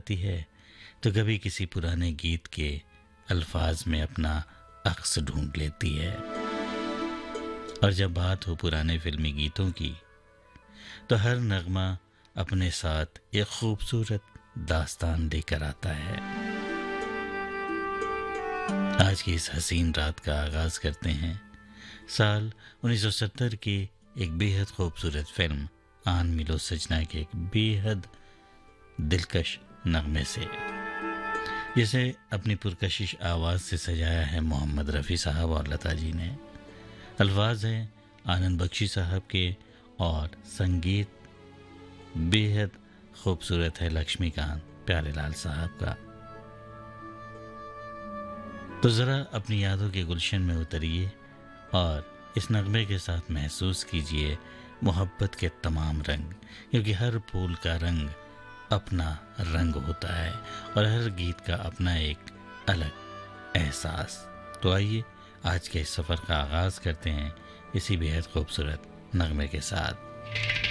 जाती है तो कभी किसी पुराने गीत के अल्फाज में अपना अक्स ढूंढ लेती है। और जब बात हो पुराने फिल्मी गीतों की तो हर नगमा अपने साथ एक खूबसूरत दास्तान लेकर आता है। आज की इस हसीन रात का आगाज करते हैं साल 1970 की एक बेहद खूबसूरत फिल्म आन मिलो सजना के एक बेहद दिलकश नगमे से, जिसे अपनी पुरकशिश आवाज़ से सजाया है मोहम्मद रफ़ी साहब और लता जी ने। अल्फाज हैं आनंद बख्शी साहब के और संगीत बेहद खूबसूरत है लक्ष्मीकांत प्यारेलाल साहब का। तो ज़रा अपनी यादों के गुलशन में उतरिए और इस नगमे के साथ महसूस कीजिए मोहब्बत के तमाम रंग, क्योंकि हर फूल का रंग अपना रंग होता है और हर गीत का अपना एक अलग एहसास। तो आइए आज के इस सफ़र का आगाज़ करते हैं इसी बेहद खूबसूरत नगमे के साथ।